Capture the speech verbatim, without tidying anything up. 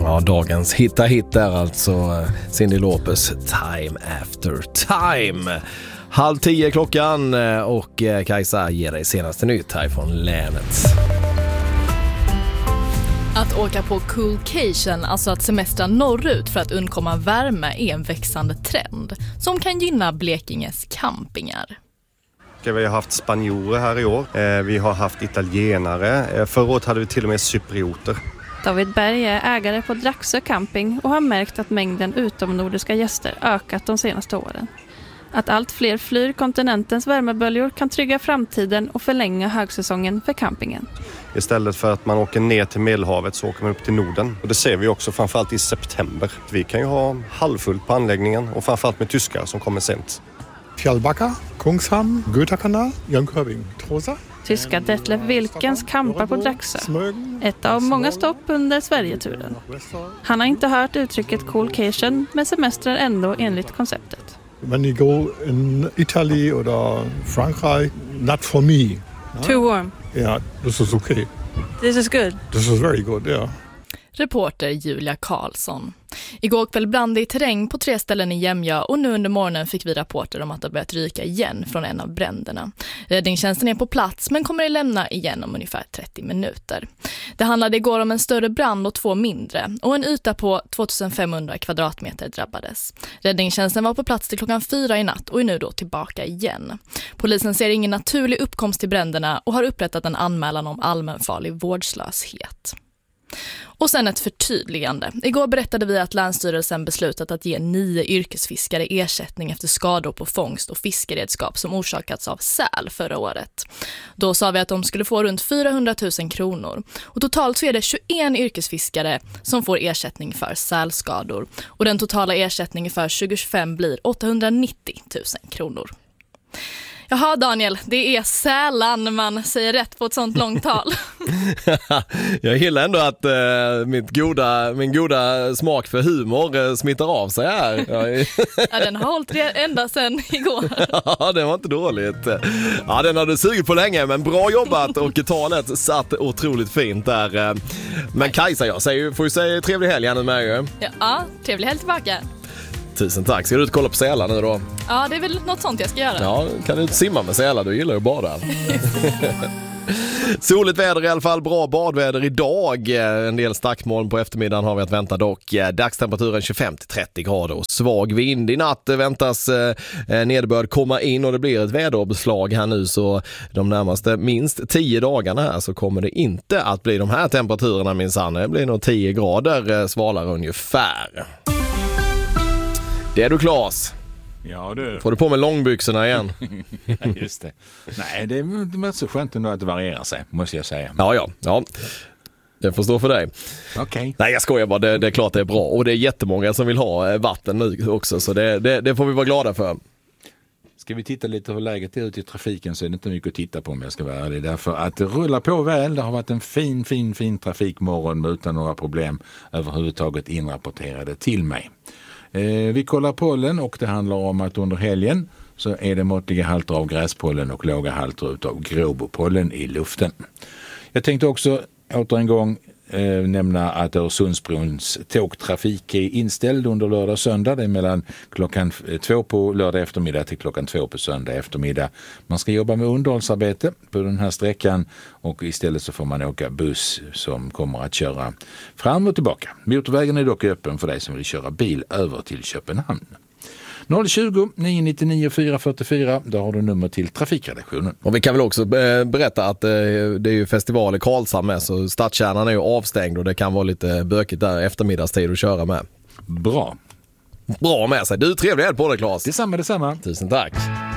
Ja, dagens hitta hit är alltså Cyndi Lauper Time After Time. Halv tio klockan och Kajsa ger dig senaste nytt här från länet. Att åka på coolcation, alltså att semestra norrut för att undkomma värme, är en växande trend som kan gynna Blekinges campingar. Vi har haft spanjorer här i år. Vi har haft italienare. Förra året hade vi till och med cyprioter. David Berg är ägare på Draxö camping och har märkt att mängden utomnordiska gäster ökat de senaste åren. Att allt fler flyr kontinentens värmeböljor kan trygga framtiden och förlänga högsäsongen för campingen. Istället för att man åker ner till Medelhavet så åker man upp till Norden. Och det ser vi också framförallt i september. Vi kan ju ha halvfullt på anläggningen och framförallt med tyskar som kommer sent. Fjällbacka, Kungshamn, Götakanal, Jönköping, Trosa. Tyska Detlef Wilkens campar på Draxö. Ett av många stopp under Sverigeturen. Han har inte hört uttrycket coolcation, men semestrar ändå enligt konceptet. When you go in Italy eller Frankrike, not for me. Too warm. Yeah, this is okay. This is good. This is very good, yeah. Reporter Julia Karlsson. Igår kväll brann det i terräng på tre ställen i Jämja och nu under morgonen fick vi rapporter om att det börjat ryka igen från en av bränderna. Räddningstjänsten är på plats men kommer att lämna igen om ungefär trettio minuter. Det handlade igår om en större brand och två mindre och en yta på tvåtusenfemhundra kvadratmeter drabbades. Räddningstjänsten var på plats till klockan fyra i natt och är nu då tillbaka igen. Polisen ser ingen naturlig uppkomst till bränderna och har upprättat en anmälan om allmänfarlig vårdslöshet. Och sen ett förtydligande. Igår berättade vi att Länsstyrelsen beslutat att ge nio yrkesfiskare ersättning efter skador på fångst och fiskeredskap som orsakats av säl förra året. Då sa vi att de skulle få runt fyrahundratusen kronor. Och totalt så är det tjugoen yrkesfiskare som får ersättning för sälskador. Och den totala ersättningen för tjugo tjugofem blir åttahundranittio tusen kronor. Jaha Daniel, det är sällan man säger rätt på ett sånt långt tal. Jag gillar ändå att uh, mitt goda, min goda smak för humor uh, smittar av sig här. Ja, den har hållit ända sedan igår. Ja, det var inte dåligt. Ja, den hade sugit på länge, men bra jobbat och talet satt otroligt fint där. Men Kajsa, jag säger, får ju säga trevlig helg nu med ju. Ja, trevlig helg tillbaka. Tusen tack. Ska du ut och kolla på sälar nu då? Ja, det är väl något sånt jag ska göra. Ja, kan du inte simma med sälar? Du gillar ju bada. Soligt väder i alla fall, bra badväder idag. En del stackmoln på eftermiddagen har vi att vänta dock. Dagstemperaturen tjugofem till trettio grader och svag vind. I natt väntas nederbörd komma in och det blir ett väderomslag här nu, så de närmaste minst tio dagarna här så kommer det inte att bli de här temperaturerna minsann. Det blir nog tio grader svalare ungefär. Det är du, Claes. Ja, du. Får du på med långbyxorna igen? Ja, just det. Nej, det är så skönt ändå att det varierar sig, måste jag säga. Ja, ja, ja. Det får stå för dig. Okej. Okay. Nej, jag skojar bara. Det, det är klart det är bra. Och det är jättemånga som vill ha vatten nu också, så det, det, det får vi vara glada för. Ska vi titta lite hur läget är ute i trafiken, så är det inte mycket att titta på om jag ska vara ärlig. Därför att det rullar på väl. Det har varit en fin, fin, fin trafikmorgon utan några problem överhuvudtaget inrapporterade till mig. Eh, vi kollar pollen och det handlar om att under helgen så är det måttliga halter av gräspollen och låga halter av gråbopollen i luften. Jag tänkte också åter en gång eh, nämna att Öresundsbrons tågtrafik är inställd under lördag och söndag. Det är mellan klockan två på lördag eftermiddag till klockan två på söndag eftermiddag. Man ska jobba med underhållsarbete på den här sträckan och istället så får man åka buss som kommer att köra fram och tillbaka. Motorvägen är dock öppen för dig som vill köra bil över till Köpenhamn. noll tjugo, nio nittionio, fyra fyrtiofyra, där har du nummer till trafikredaktionen. Och vi kan väl också berätta att det är ju festival i Karlshamn med, så stadskärnan är ju avstängd och det kan vara lite bökigt där eftermiddagstid att köra med. Bra. Bra med sig. Du, trevlig helg på dig, Claes. Detsamma, detsamma. Tusen tack.